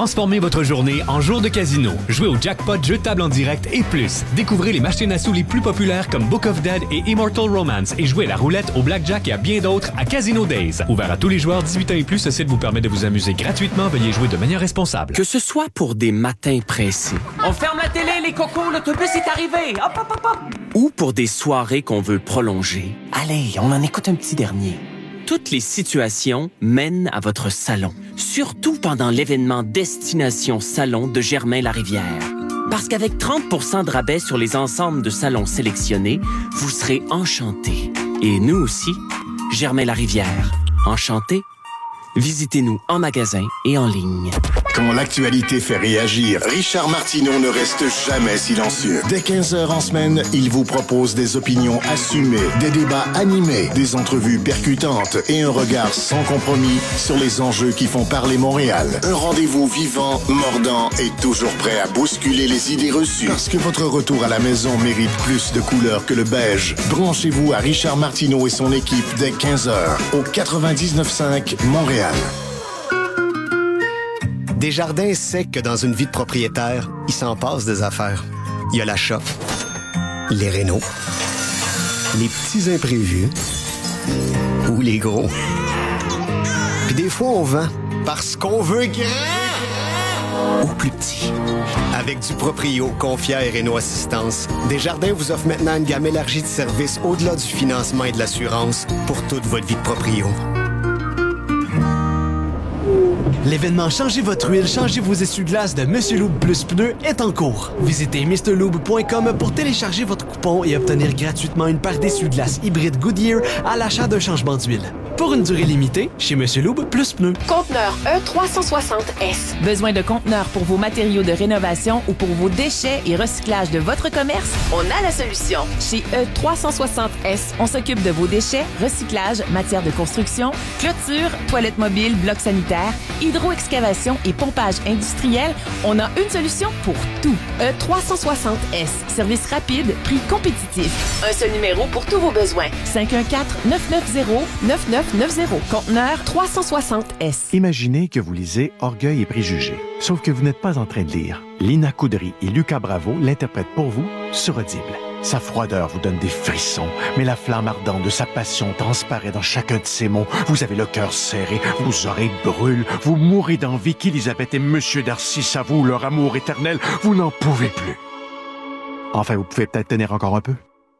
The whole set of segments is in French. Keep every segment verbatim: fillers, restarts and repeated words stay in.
Transformez votre journée en jour de casino. Jouez au jackpot, jeux de table en direct et plus. Découvrez les machines à sous les plus populaires comme Book of Dead et Immortal Romance et jouez à la roulette, au blackjack et à bien d'autres à Casino Days. Ouvert à tous les joueurs dix-huit ans et plus, ce site vous permet de vous amuser gratuitement. Veuillez jouer de manière responsable. Que ce soit pour des matins pressés. On ferme la télé, les cocos, l'autobus est arrivé. Hop, hop, hop, hop. Ou pour des soirées qu'on veut prolonger. Allez, on en écoute un petit dernier. Toutes les situations mènent à votre salon. Surtout pendant l'événement Destination Salon de Germain-Larivière. Parce qu'avec trente pour cent de rabais sur les ensembles de salons sélectionnés, vous serez enchantés. Et nous aussi, Germain-Larivière. Enchantés? Visitez-nous en magasin et en ligne. Quand l'actualité fait réagir, Richard Martineau ne reste jamais silencieux. Dès quinze heures en semaine, il vous propose des opinions assumées, des débats animés, des entrevues percutantes et un regard sans compromis sur les enjeux qui font parler Montréal. Un rendez-vous vivant, mordant et toujours prêt à bousculer les idées reçues. Parce que votre retour à la maison mérite plus de couleurs que le beige. Branchez-vous à Richard Martineau et son équipe dès quinze heures au quatre-vingt-dix-neuf cinq Montréal. Desjardins sait que dans une vie de propriétaire, il s'en passe des affaires. Il y a l'achat, les rénaux, les petits imprévus ou les gros. Puis des fois, on vend parce qu'on veut grand ou plus petit. Avec du Proprio, Confière et Réno Assistance, Desjardins vous offre maintenant une gamme élargie de services au-delà du financement et de l'assurance pour toute votre vie de proprio. L'événement Changez votre huile, changez vos essuie-glaces de Monsieur Lube Plus Pneus est en cours. Visitez mister lube point com pour télécharger votre coupon et obtenir gratuitement une paire d'essuie-glaces hybride Goodyear à l'achat d'un changement d'huile. Pour une durée limitée, chez Monsieur Lube Plus Pneus. Conteneur E trois cent soixante S. Besoin de conteneurs pour vos matériaux de rénovation ou pour vos déchets et recyclage de votre commerce? On a la solution. Chez E trois cent soixante S, on s'occupe de vos déchets, recyclage, matière de construction, clôture, toilettes mobiles, blocs sanitaires, hydro-excavation et pompage industriel. On a une solution pour tout. E trois cent soixante S. Service rapide, prix compétitif. Un seul numéro pour tous vos besoins. cinq un quatre, neuf neuf zéro, neuf neuf neuf zéro. Conteneur trois cent soixante S. Imaginez que vous lisez Orgueil et préjugés. Sauf que vous n'êtes pas en train de lire. Lina Coudry et Lucas Bravo l'interprètent pour vous sur Audible. Sa froideur vous donne des frissons, mais la flamme ardente de sa passion transparaît dans chacun de ses mots. Vous avez le cœur serré, vos oreilles brûlent, vous mourrez d'envie qu'Élisabeth et Monsieur Darcy s'avouent leur amour éternel. Vous n'en pouvez plus. Enfin, vous pouvez peut-être tenir encore un peu.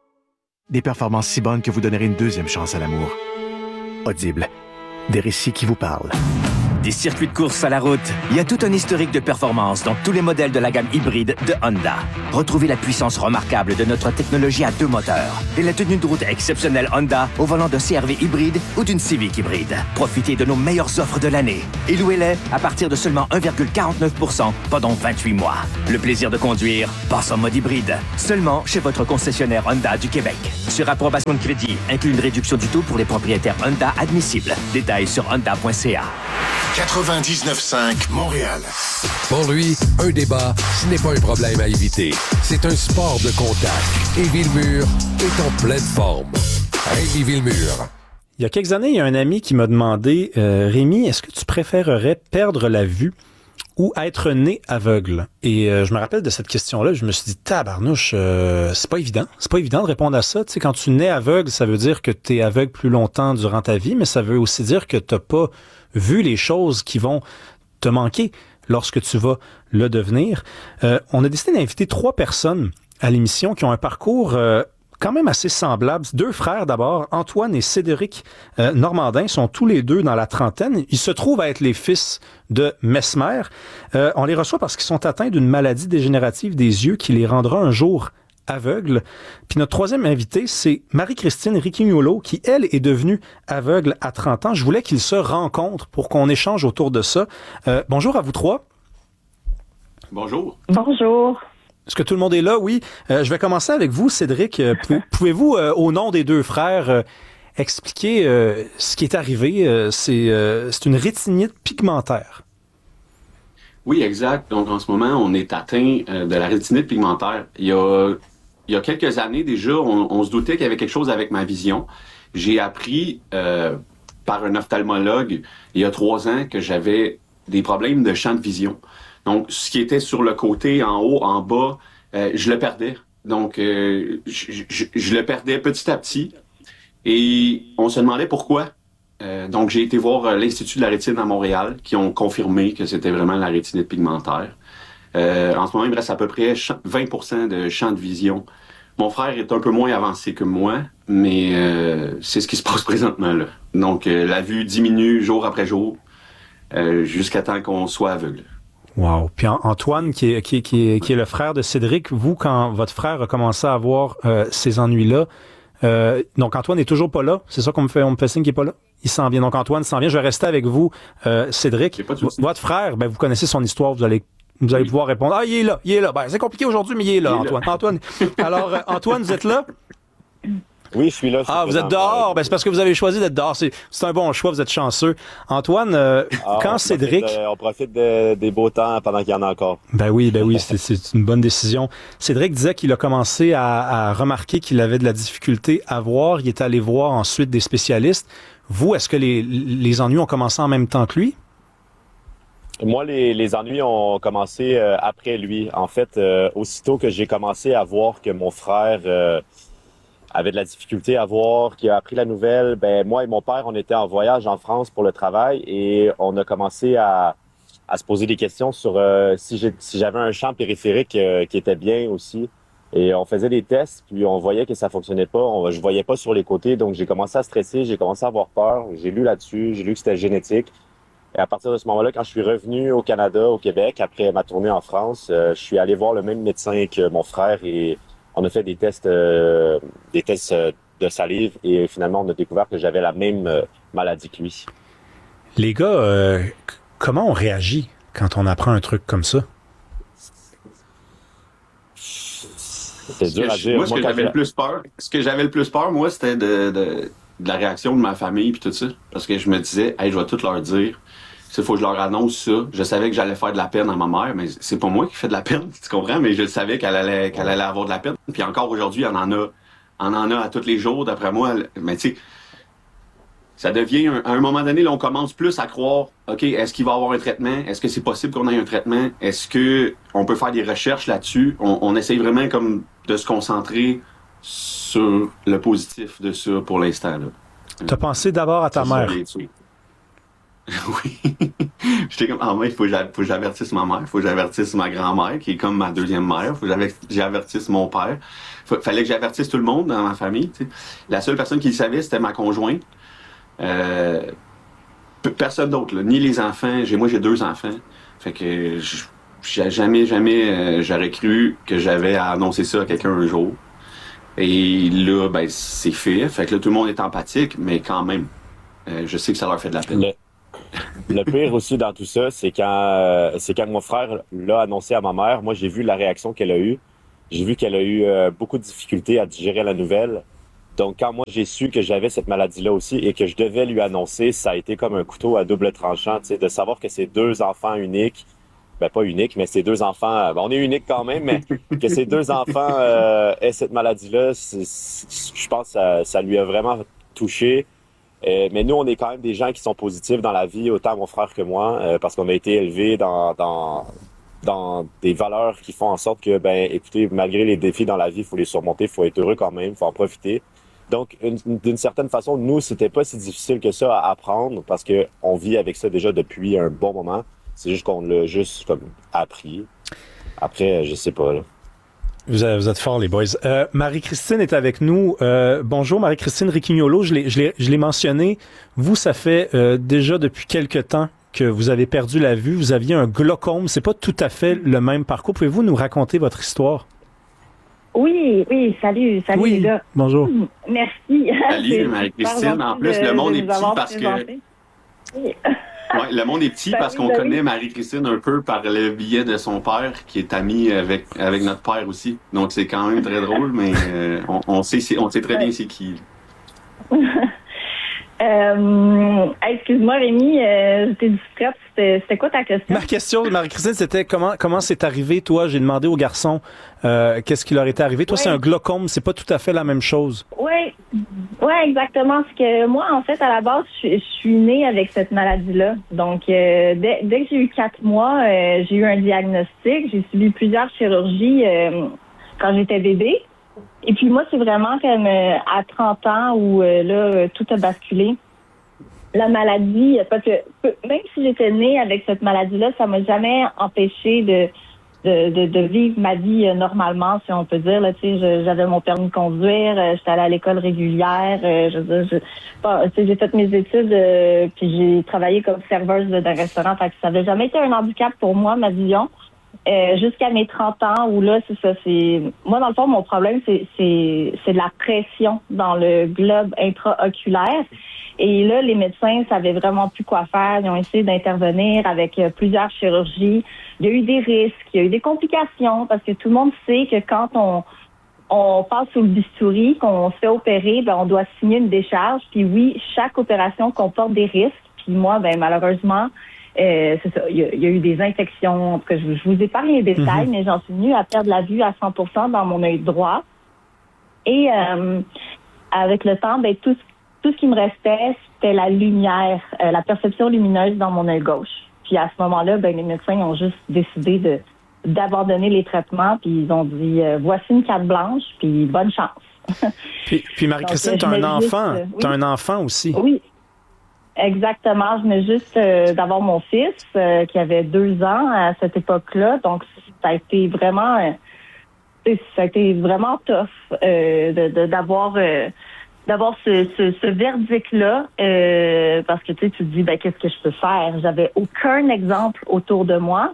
Des performances si bonnes que vous donnerez une deuxième chance à l'amour. Audible. Des récits qui vous parlent. Des circuits de course à la route. Il y a tout un historique de performance dans tous les modèles de la gamme hybride de Honda. Retrouvez la puissance remarquable de notre technologie à deux moteurs et la tenue de route exceptionnelle Honda au volant d'un C R V hybride ou d'une Civic hybride. Profitez de nos meilleures offres de l'année et louez-les à partir de seulement un virgule quarante-neuf pour cent pendant vingt-huit mois. Le plaisir de conduire passe en mode hybride. Seulement chez votre concessionnaire Honda du Québec. Sur approbation de crédit, inclut une réduction du taux pour les propriétaires Honda admissibles. Détails sur honda point c a. quatre-vingt-dix-neuf cinq Montréal. Pour lui, un débat, ce n'est pas un problème à éviter. C'est un sport de contact. Et Villemur est en pleine forme. Rémi Villemur. Il y a quelques années, il y a un ami qui m'a demandé euh, « Rémi, est-ce que tu préférerais perdre la vue ou être né aveugle? » Et euh, je me rappelle de cette question-là, je me suis dit « Tabarnouche, euh, c'est pas évident. C'est pas évident de répondre à ça. Tu sais, quand tu nais aveugle, ça veut dire que tu es aveugle plus longtemps durant ta vie, mais ça veut aussi dire que tu n'as pas vu les choses qui vont te manquer lorsque tu vas le devenir. Euh, on a décidé d'inviter trois personnes à l'émission qui ont un parcours euh, quand même assez semblable. Deux frères d'abord, Antoine et Cédric euh, Normandin, sont tous les deux dans la trentaine. Ils se trouvent à être les fils de Mesmer. Euh, on les reçoit parce qu'ils sont atteints d'une maladie dégénérative des yeux qui les rendra un jour aveugle. Puis notre troisième invité, c'est Marie-Christine Riquignolo, qui, elle, est devenue aveugle à trente ans. Je voulais qu'ils se rencontrent pour qu'on échange autour de ça. Euh, bonjour à vous trois. Bonjour. Bonjour. Est-ce que tout le monde est là? Oui. Euh, je vais commencer avec vous, Cédric. Euh, pouvez-vous, euh, au nom des deux frères, euh, expliquer euh, ce qui est arrivé? Euh, c'est, euh, c'est une rétinite pigmentaire. Oui, exact. Donc, en ce moment, on est atteint euh, de la rétinite pigmentaire. Il y a, il y a quelques années déjà, on, on se doutait qu'il y avait quelque chose avec ma vision. J'ai appris euh, par un ophtalmologue il y a trois ans que j'avais des problèmes de champ de vision. Donc, ce qui était sur le côté, en haut, en bas, euh, je le perdais. Donc, euh, je, je, je le perdais petit à petit. Et on se demandait pourquoi. Euh, donc, j'ai été voir l'Institut de la rétine à Montréal, qui ont confirmé que c'était vraiment la rétinite pigmentaire. Euh, en ce moment, il me reste à peu près vingt pour cent de champ de vision. Mon frère est un peu moins avancé que moi, mais euh, c'est ce qui se passe présentement là. Donc, euh, la vue diminue jour après jour, euh, jusqu'à temps qu'on soit aveugle. Wow. Puis Antoine, qui est, qui, est, qui, est, qui est le frère de Cédric, vous, quand votre frère a commencé à avoir euh, ces ennuis-là, euh, donc Antoine est toujours pas là, c'est ça qu'on me fait, on me fait signe qu'il est pas là? Il s'en vient. Donc Antoine s'en vient. Je vais rester avec vous, euh, Cédric. V- votre frère, ben, vous connaissez son histoire, vous allez Vous allez oui. pouvoir répondre. Ah, il est là, il est là. Ben, c'est compliqué aujourd'hui, mais il est là, il est Antoine. Là. Antoine. Alors, euh, Antoine, vous êtes là? Oui, je suis là. Ah, vous êtes dehors? Ben, c'est parce que vous avez choisi d'être dehors. C'est, c'est un bon choix, vous êtes chanceux. Antoine, euh, ah, quand on Cédric... Profite de, on profite de, des beaux temps pendant qu'il y en a encore. Ben oui, ben oui, c'est, c'est une bonne décision. Cédric disait qu'il a commencé à, à remarquer qu'il avait de la difficulté à voir. Il est allé voir ensuite des spécialistes. Vous, est-ce que les, les ennuis ont commencé en même temps que lui? Moi, les, les ennuis ont commencé euh, après lui. En fait, euh, aussitôt que j'ai commencé à voir que mon frère euh, avait de la difficulté à voir, qu'il a appris la nouvelle, ben moi et mon père, on était en voyage en France pour le travail et on a commencé à, à se poser des questions sur euh, si, j'ai, si j'avais un champ périphérique euh, qui était bien aussi. Et on faisait des tests, puis on voyait que ça fonctionnait pas. On, je voyais pas sur les côtés, donc j'ai commencé à stresser, j'ai commencé à avoir peur. J'ai lu là-dessus, j'ai lu que c'était génétique. Et à partir de ce moment-là, quand je suis revenu au Canada, au Québec, après ma tournée en France, euh, je suis allé voir le même médecin que mon frère et on a fait des tests, euh, des tests euh, de salive et finalement, on a découvert que j'avais la même euh, maladie que lui. Les gars, euh, comment on réagit quand on apprend un truc comme ça? C'est dur à dire. Moi, ce moi, que j'avais le plus peur, ce que j'avais le plus peur, moi, c'était de, de, de la réaction de ma famille puis tout ça. Parce que je me disais, hey, je vais tout leur dire. Il faut que je leur annonce ça. Je savais que j'allais faire de la peine à ma mère, mais c'est pas moi qui fais de la peine, tu comprends? Mais je savais qu'elle allait, qu'elle allait avoir de la peine. Puis encore aujourd'hui, on en a, on en a à tous les jours, d'après moi. Mais tu sais, ça devient, un, à un moment donné, là, on commence plus à croire, OK, est-ce qu'il va y avoir un traitement? Est-ce que c'est possible qu'on ait un traitement? Est-ce que on peut faire des recherches là-dessus? On, on essaye vraiment comme de se concentrer sur le positif de ça pour l'instant, là. T'as pensé d'abord à ta mère? Oui. J'étais comme, ah, moi, il faut que faut j'avertisse ma mère, il faut que j'avertisse ma grand-mère, qui est comme ma deuxième mère, il faut que j'avertisse mon père. Il fallait que j'avertisse tout le monde dans ma famille, tu sais. La seule personne qui le savait, c'était ma conjointe. Euh, personne d'autre, là, ni les enfants. J'ai, moi, j'ai deux enfants. Fait que j'ai jamais, jamais, euh, j'aurais cru que j'avais à annoncer ça à quelqu'un un jour. Et là, ben, c'est fait. Fait que là, tout le monde est empathique, mais quand même, euh, je sais que ça leur fait de la peine. Le... Le pire aussi dans tout ça, c'est quand, euh, c'est quand mon frère l'a annoncé à ma mère. Moi, j'ai vu la réaction qu'elle a eue. J'ai vu qu'elle a eu euh, beaucoup de difficultés à digérer la nouvelle. Donc, quand moi, j'ai su que j'avais cette maladie-là aussi et que je devais lui annoncer, ça a été comme un couteau à double tranchant, tu sais, de savoir que ces deux enfants uniques, ben pas uniques, mais ces deux enfants, ben, on est uniques quand même, mais que ces deux enfants euh, aient cette maladie-là, c'est, c'est, je pense que ça, ça lui a vraiment touché. Euh, mais nous, on est quand même des gens qui sont positifs dans la vie, autant mon frère que moi, euh, parce qu'on a été élevés dans, dans, dans des valeurs qui font en sorte que, ben, écoutez, malgré les défis dans la vie, il faut les surmonter, il faut être heureux quand même, il faut en profiter. Donc, une, d'une certaine façon, nous, c'était pas si difficile que ça à apprendre parce que on vit avec ça déjà depuis un bon moment. C'est juste qu'on l'a juste comme appris. Après, je sais pas, là. Vous êtes, vous êtes forts, les boys. Euh, Marie-Christine est avec nous. Euh, bonjour, Marie-Christine Riquignolo. Je l'ai, je l'ai, je l'ai mentionné. Vous, ça fait euh, déjà depuis quelque temps que vous avez perdu la vue. Vous aviez un glaucome. C'est pas tout à fait le même parcours. Pouvez-vous nous raconter votre histoire? Oui, oui. Salut, salut oui, les gars. Bonjour. Merci. Salut, Marie-Christine. En plus, de, le monde est petit parce que... Oui. Ouais, le monde est petit ben parce oui, qu'on ben connaît oui. Marie-Christine un peu par le biais de son père, qui est ami avec, avec notre père aussi. Donc, c'est quand même très drôle, mais euh, on, on, sait, on sait très bien c'est qui. Euh, excuse-moi, Rémi, euh, j'étais distraite. C'était, c'était quoi ta question? Ma question, Marie-Christine, c'était comment comment c'est arrivé, toi? J'ai demandé aux garçons euh, qu'est-ce qui leur était arrivé. Toi, Oui. c'est un glaucome, c'est pas tout à fait la même chose. Oui, ouais, exactement. Parce que moi, en fait, à la base, je, je suis née avec cette maladie-là. Donc, euh, dès, dès que j'ai eu quatre mois, euh, j'ai eu un diagnostic. J'ai subi plusieurs chirurgies euh, quand j'étais bébé. Et puis moi, c'est vraiment comme euh, à trente ans où euh, là, euh, tout a basculé. La maladie, parce que même si j'étais née avec cette maladie-là, ça m'a jamais empêché de, de, de, de vivre ma vie euh, normalement, si on peut dire. Là, tu sais, je- j'avais mon permis de conduire, euh, j'étais allée à l'école régulière, euh, je veux dire, je, bon, tu sais, j'ai fait mes études, euh, puis j'ai travaillé comme serveuse de- d'un restaurant. Fait que ça n'avait jamais été un handicap pour moi, ma vision. Euh, jusqu'à mes trente ans, où là, c'est ça, c'est... Moi, dans le fond, mon problème, c'est, c'est, c'est de la pression dans le globe intraoculaire. Et là, les médecins savaient vraiment plus quoi faire. Ils ont essayé d'intervenir avec euh, plusieurs chirurgies. Il y a eu des risques, il y a eu des complications, parce que tout le monde sait que quand on on passe sous le bistouri, qu'on se fait opérer, ben on doit signer une décharge. Puis oui, chaque opération comporte des risques. Puis moi, ben malheureusement, euh, c'est ça, il y, a, il y a eu des infections. En tout cas, je, je vous épargne les détails, Mhm. mais j'en suis venue à perdre la vue à cent pour cent dans mon œil droit. Et euh, avec le temps, ben tout, tout ce qui me restait, c'était la lumière, euh, la perception lumineuse dans mon œil gauche. Puis à ce moment-là, ben les médecins ont juste décidé de d'abandonner les traitements, puis ils ont dit euh, voici une carte blanche, puis bonne chance. Puis, puis Marie-Christine, Donc, t'as je un venais juste, enfant, euh, oui. t'as un enfant aussi. Oui, exactement. Je venais juste euh, d'avoir mon fils euh, qui avait deux ans à cette époque-là, donc ça a été vraiment, euh, tu sais, ça a été vraiment tough euh, de, de- d'avoir euh, d'avoir ce, ce, ce verdict-là, euh, parce que tu sais, tu te dis ben qu'est-ce que je peux faire. J'avais aucun exemple autour de moi,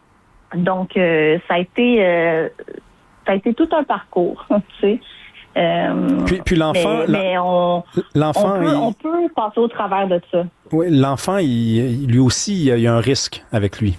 donc euh, ça a été euh, ça a été tout un parcours, tu sais. Euh, Puis, puis l'enfant, mais, mais on, l'enfant, on, peut, il- on peut passer au travers de ça. oui, l'enfant, il, il- lui aussi, il y, a, il y a un risque avec lui.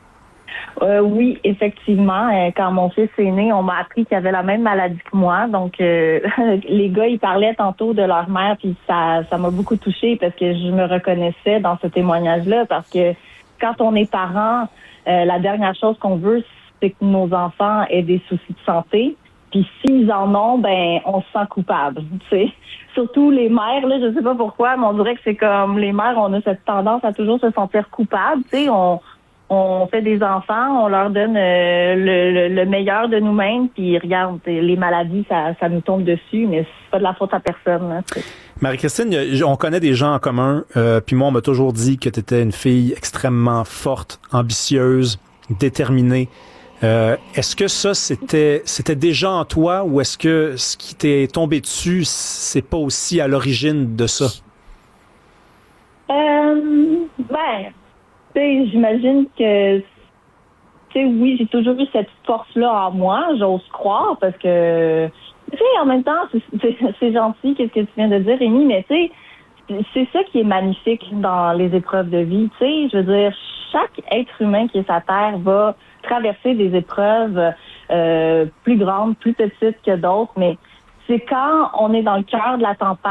Euh, oui, effectivement. Euh, quand mon fils est né, on m'a appris qu'il avait la même maladie que moi. Donc, euh, les gars, ils parlaient tantôt de leur mère, puis ça, ça m'a beaucoup touchée parce que je me reconnaissais dans ce témoignage-là. Parce que quand on est parent, euh, la dernière chose qu'on veut, c'est que nos enfants aient des soucis de santé. Puis s'ils en ont, ben on se sent coupable, tu sais. Surtout les mères, là, je sais pas pourquoi, mais on dirait que c'est comme les mères, on a cette tendance à toujours se sentir coupable, tu sais. On, on fait des enfants, on leur donne euh, le, le, le meilleur de nous-mêmes, puis regarde, les maladies, ça, ça nous tombe dessus, mais c'est pas de la faute à personne, là, tu sais. Marie-Christine, il y a- on connaît des gens en commun, euh, puis moi, on m'a toujours dit que tu étais une fille extrêmement forte, ambitieuse, déterminée. Euh, est-ce que ça, c'était c'était déjà en toi, ou est-ce que ce qui t'est tombé dessus, c'est pas aussi à l'origine de ça? Euh, ben, tu sais, j'imagine que, tu sais, oui, j'ai toujours eu cette force-là en moi, j'ose croire, parce que, tu sais, en même temps, c'est- c'est c'est gentil, qu'est-ce que tu viens de dire, Rémi, mais tu sais, c'est ça qui est magnifique dans les épreuves de vie, tu sais, je veux dire, chaque être humain qui est sur Terre va traverser des épreuves euh, plus grandes, plus petites que d'autres, mais c'est quand on est dans le cœur de la tempête